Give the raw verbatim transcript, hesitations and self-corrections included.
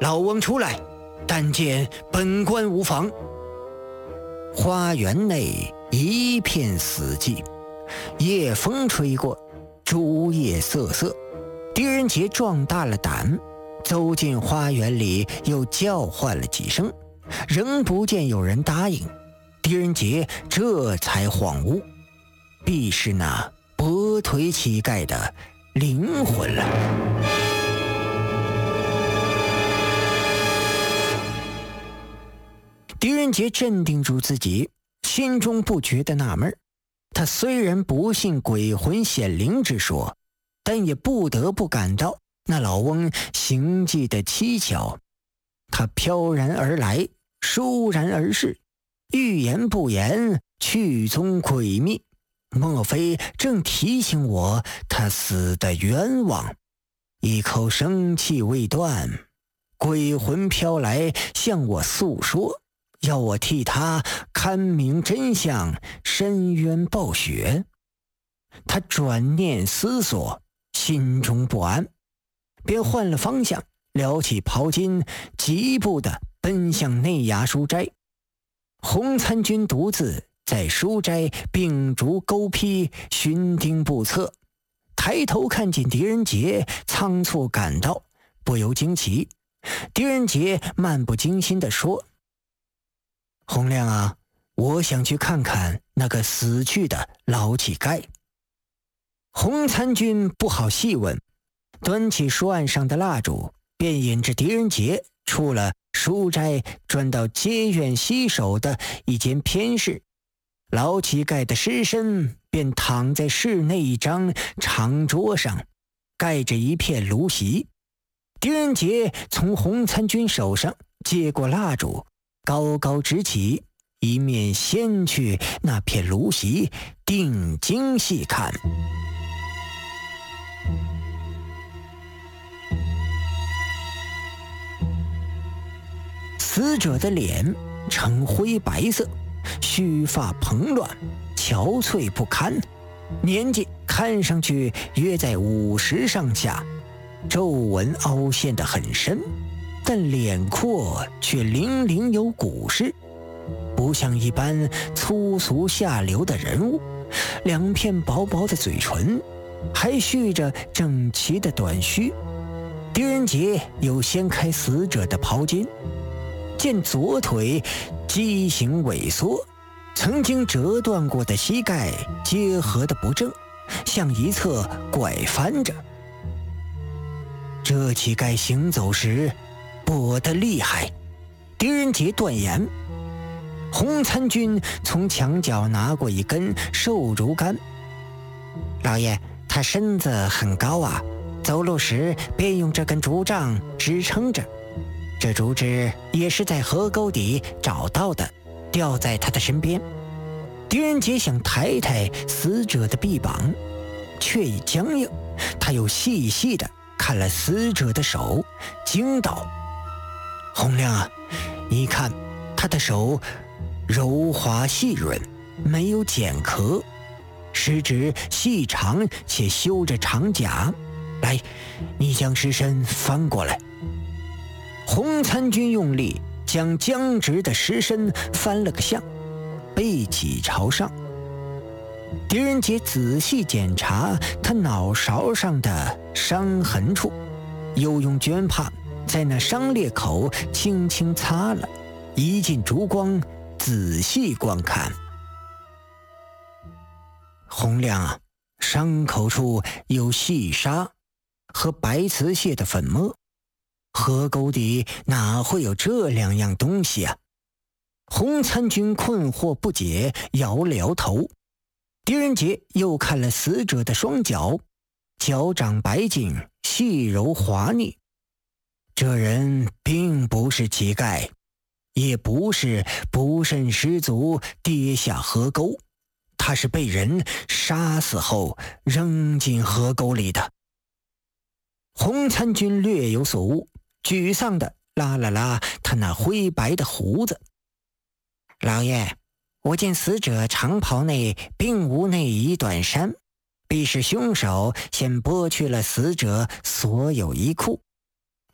老翁出来，但见本官无妨。花园内一片死寂，夜风吹过，竹叶瑟瑟。狄仁杰壮大了胆，走进花园里，又叫唤了几声，仍不见有人答应。狄仁杰这才恍悟，必是那跛腿乞丐的灵魂了。狄仁杰镇定住自己，心中不觉得纳闷。他虽然不信鬼魂显灵之说，但也不得不感到那老翁行迹的蹊跷。他飘然而来，倏然而逝，欲言不言，去踪诡秘，莫非正提醒我他死的冤枉？一口生气未断，鬼魂飘来向我诉说，要我替他勘明真相，伸冤报雪。他转念思索，心中不安，便换了方向，撩起袍襟，疾步地奔向内衙书斋。洪参军独自在书斋秉烛勾批，寻丁不测，抬头看见狄仁杰，仓促赶到，不由惊奇。狄仁杰漫不经心地说：洪亮啊，我想去看看那个死去的老乞丐。洪参军不好细问，端起书案上的蜡烛，便引着狄仁杰出了书斋，转到街院西首的一间偏室。老乞丐的尸身便躺在室内一张长桌上，盖着一片炉席。狄仁杰从洪参军手上接过蜡烛，高高直起，一面掀去那片炉席，定睛细看。死者的脸呈灰白色，须发蓬乱，憔悴不堪，年纪看上去约在五十上下，皱纹凹陷得很深，但脸廓却零零有古式，不像一般粗俗下流的人物。两片薄薄的嘴唇，还蓄着整齐的短须。狄仁杰又掀开死者的袍襟，见左腿畸形萎缩，曾经折断过的膝盖结合得不正，向一侧拐翻着。这乞丐行走时跛得厉害，狄仁杰断言。洪参军从墙角拿过一根瘦竹竿，老爷，他身子很高啊，走路时便用这根竹杖支撑着。这竹枝也是在河沟底找到的，吊在他的身边。狄仁杰想抬抬死者的臂膀，却已僵硬。他又细细地看了死者的手，惊道：洪亮啊，你看他的手柔滑细润，没有茧壳，食指细长且修着长甲。来，你将尸身翻过来。洪参军用力将僵直的尸身翻了个相，背脊朝上。狄仁杰仔细检查他脑勺上的伤痕处，又用绢帕在那伤裂口轻轻擦了，移进烛光，仔细观看。洪亮啊，伤口处有细沙和白瓷蟹的粉末，河沟底哪会有这两样东西啊？洪参军困惑不解，摇了摇头。狄仁杰又看了死者的双脚，脚掌白净，细柔滑腻。这人并不是乞丐，也不是不慎失足跌下河沟，他是被人杀死后扔进河沟里的。洪参军略有所悟，沮丧地拉了拉他那灰白的胡子。老爷，我见死者长袍内并无内衣短衫，必是凶手先剥去了死者所有衣裤，